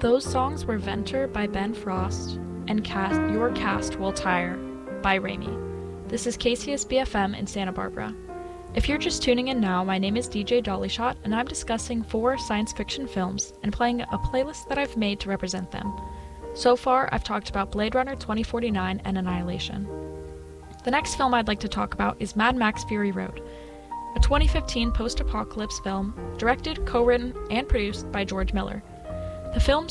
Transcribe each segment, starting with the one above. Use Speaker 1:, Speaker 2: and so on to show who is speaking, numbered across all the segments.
Speaker 1: Those songs were Venter by Ben Frost and Your Cast Will Tire by Raimi. This is KCS BFM in Santa Barbara. If you're just tuning in now, my name is DJ Dollyshot, and I'm discussing 4 science fiction films and playing a playlist that I've made to represent them. So far, I've talked about Blade Runner 2049 and Annihilation. The next film I'd like to talk about is Mad Max Fury Road, a 2015 post-apocalypse film directed, co-written, and produced by George Miller. The film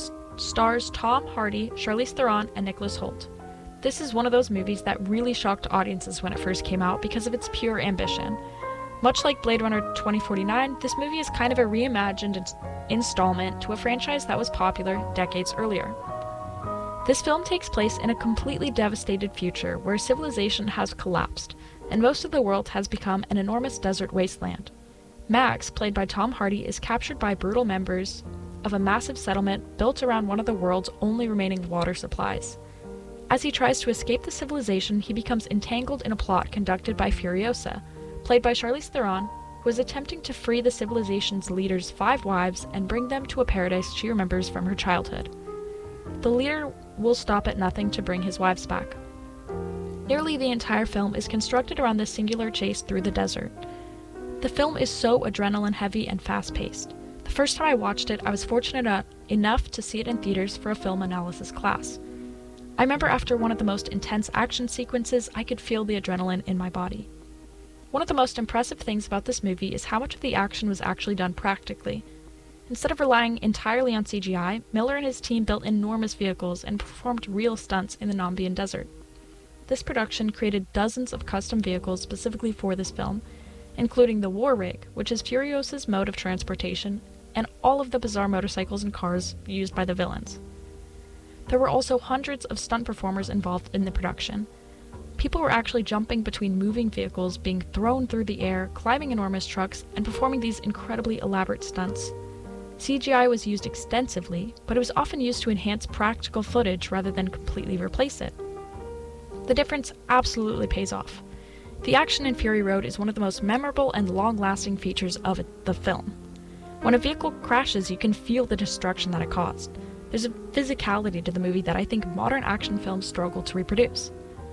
Speaker 1: stars Tom Hardy, Charlize Theron, and Nicholas Hoult. This is one of those movies that really shocked audiences when it first came out because of its pure ambition. Much like Blade Runner 2049, this movie is kind of a reimagined installment to a franchise that was popular decades earlier. This film takes place in a completely devastated future where civilization has collapsed, and most of the world has become an enormous desert wasteland. Max, played by Tom Hardy, is captured by brutal members of a massive settlement built around one of the world's only remaining water supplies. As he tries to escape the civilization, he becomes entangled in a plot conducted by Furiosa, played by Charlize Theron, who is attempting to free the civilization's leader's 5 wives and bring them to a paradise she remembers from her childhood. The leader will stop at nothing to bring his wives back. Nearly the entire film is constructed around this singular chase through the desert. The film is so adrenaline-heavy and fast-paced. The first time I watched it, I was fortunate enough to see it in theaters for a film analysis class. I remember after one of the most intense action sequences, I could feel the adrenaline in my body. One of the most impressive things about this movie is how much of the action was actually done practically. Instead of relying entirely on CGI, Miller and his team built enormous vehicles and performed real stunts in the Nambian desert. This production created dozens of custom vehicles specifically for this film, including the War Rig, which is Furiosa's mode of transportation, and all of the bizarre motorcycles and cars used by the villains. There were also hundreds of stunt performers involved in the production. People were actually jumping between moving vehicles, being thrown through the air, climbing enormous trucks, and performing these incredibly elaborate stunts. CGI was used extensively, but it was often used to enhance practical footage rather than completely replace it. The difference absolutely pays off. The action in Fury Road is one of the most memorable and long-lasting features of the film. When a vehicle crashes, you can feel the destruction that it caused. There's a physicality to the movie that I think modern action films struggle to reproduce.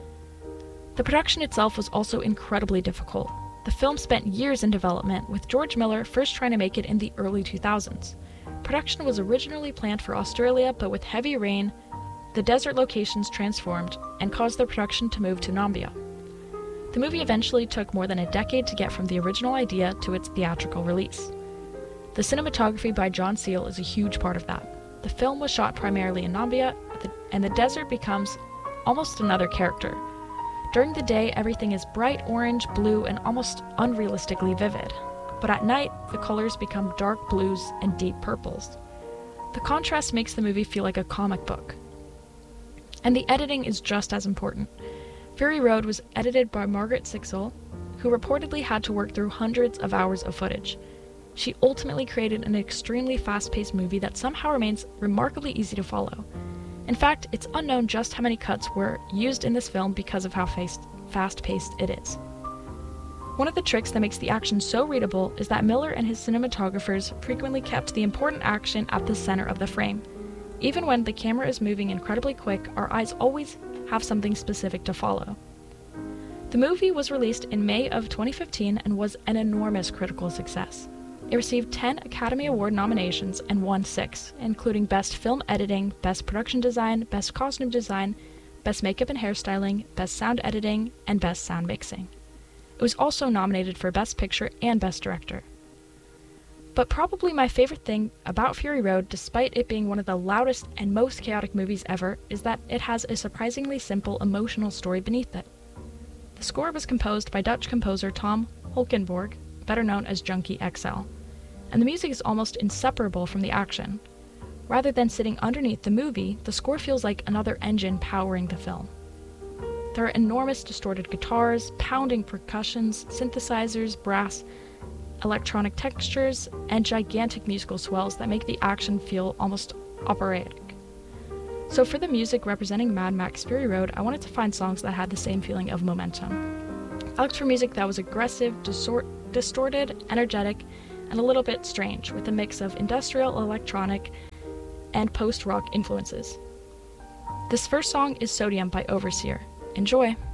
Speaker 1: The production itself was also incredibly difficult. The film spent years in development, with George Miller first trying to make it in the early 2000s. Production was originally planned for Australia, but with heavy rain, the desert locations transformed and caused the production to move to Namibia. The movie eventually took more than a decade to get from the original idea to its theatrical release. The cinematography by John Seale is a huge part of that. The film was shot primarily in Namibia, and the desert becomes almost another character. During the day, everything is bright orange, blue, and almost unrealistically vivid. But at night, the colors become dark blues and deep purples. The contrast makes the movie feel like a comic book. And the editing is just as important. Fury Road was edited by Margaret Sixel, who reportedly had to work through hundreds of hours of footage. She ultimately created an extremely fast-paced movie that somehow remains remarkably easy to follow. In fact, it's unknown just how many cuts were used in this film because of how fast-paced it is. One of the tricks that makes the action so readable is that Miller and his cinematographers frequently kept the important action at the center of the frame. Even when the camera is moving incredibly quick, our eyes always have something specific to follow. The movie was released in May of 2015 and was an enormous critical success. It received 10 Academy Award nominations and won 6, including Best Film Editing, Best Production Design, Best Costume Design, Best Makeup and Hairstyling, Best Sound Editing, and Best Sound Mixing. It was also nominated for Best Picture and Best Director. But probably my favorite thing about Fury Road, despite it being one of the loudest and most chaotic movies ever, is that it has a surprisingly simple emotional story beneath it. The score was composed by Dutch composer Tom Holkenborg, better known as Junkie XL, and the music is almost inseparable from the action. Rather than sitting underneath the movie, the score feels like another engine powering the film. There are enormous distorted guitars, pounding percussions, synthesizers, brass, electronic textures, and gigantic musical swells that make the action feel almost operatic. So for the music representing Mad Max Fury Road, I wanted to find songs that had the same feeling of momentum. I looked for music that was aggressive, distorted, energetic, and a little bit strange, with a mix of industrial, electronic, and post-rock influences. This first song is Sodium by Overseer. Enjoy!